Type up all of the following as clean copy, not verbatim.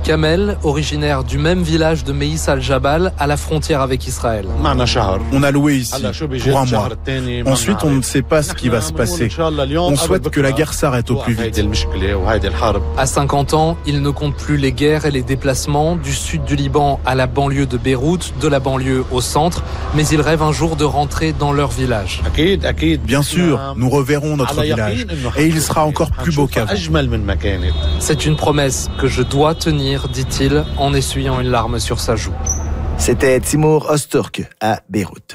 Kamel, originaire du même village de Meïs al-Jabal, à la frontière avec Israël. On a loué ici pour un mois. Ensuite, on ne sait pas ce qui va se passer. On souhaite que la guerre s'arrête au plus vite. À 50 ans, il ne compte plus les guerres et les déplacements du sud du Liban à la banlieue de Beyrouth, de la banlieue au centre, mais il rêve un jour de rentrer dans leur village. Bien sûr, nous reverrons notre village et il sera encore plus beau qu'avant. C'est une promesse que je dois tenir, dit-il, en essuyant une larme sur sa joue. C'était Timur Öztürk à Beyrouth.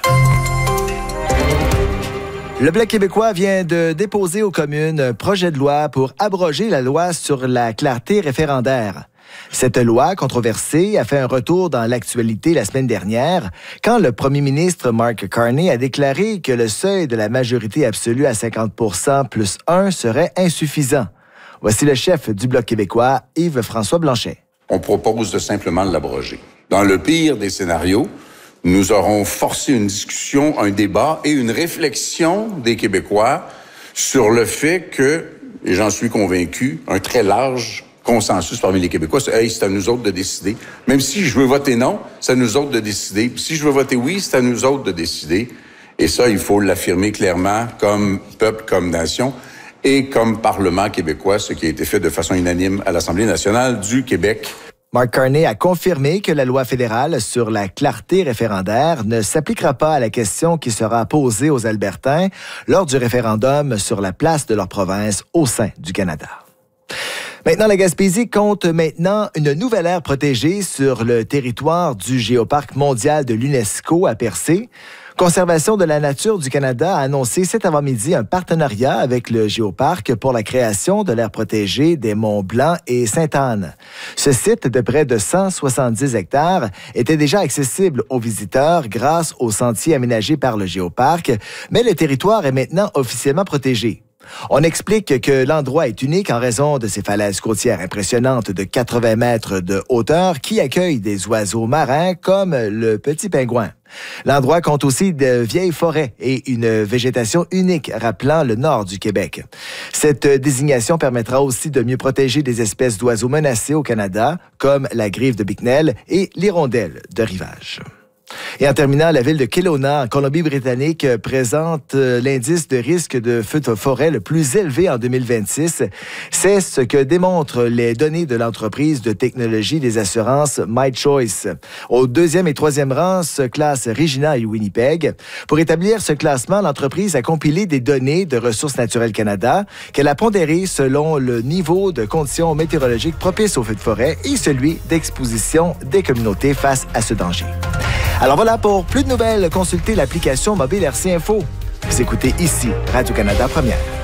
Le Bloc québécois vient de déposer aux communes un projet de loi pour abroger la loi sur la clarté référendaire. Cette loi controversée a fait un retour dans l'actualité la semaine dernière quand le premier ministre Mark Carney a déclaré que le seuil de la majorité absolue à 50% plus 1 serait insuffisant. Voici le chef du Bloc québécois, Yves-François Blanchet. On propose de simplement l'abroger. Dans le pire des scénarios, nous aurons forcé une discussion, un débat et une réflexion des Québécois sur le fait que, et j'en suis convaincu, un très large consensus parmi les Québécois, c'est à nous autres de décider. Même si je veux voter non, c'est à nous autres de décider. Puis si je veux voter oui, c'est à nous autres de décider. Et ça, il faut l'affirmer clairement comme peuple, comme nation et comme Parlement québécois, ce qui a été fait de façon unanime à l'Assemblée nationale du Québec. Mark Carney a confirmé que la loi fédérale sur la clarté référendaire ne s'appliquera pas à la question qui sera posée aux Albertains lors du référendum sur la place de leur province au sein du Canada. Maintenant, la Gaspésie compte maintenant une nouvelle aire protégée sur le territoire du Géoparc mondial de l'UNESCO à Percé. Conservation de la nature du Canada a annoncé cet avant-midi un partenariat avec le Géoparc pour la création de l'aire protégée des Monts Blanc et Sainte-Anne. Ce site de près de 170 hectares était déjà accessible aux visiteurs grâce aux sentiers aménagés par le Géoparc, mais le territoire est maintenant officiellement protégé. On explique que l'endroit est unique en raison de ses falaises côtières impressionnantes de 80 mètres de hauteur qui accueillent des oiseaux marins comme le petit pingouin. L'endroit compte aussi de vieilles forêts et une végétation unique rappelant le nord du Québec. Cette désignation permettra aussi de mieux protéger des espèces d'oiseaux menacés au Canada, comme la grive de Bicknell et l'hirondelle de rivage. Et en terminant, la ville de Kelowna, en Colombie-Britannique, présente l'indice de risque de feu de forêt le plus élevé en 2026. C'est ce que démontrent les données de l'entreprise de technologie des assurances MyChoice. Au deuxième et troisième rang se classent Regina et Winnipeg. Pour établir ce classement, l'entreprise a compilé des données de Ressources naturelles Canada qu'elle a pondérées selon le niveau de conditions météorologiques propices aux feux de forêt et celui d'exposition des communautés face à ce danger. Alors voilà, pour plus de nouvelles, consultez l'application mobile RC Info. Vous écoutez ici Radio-Canada Première.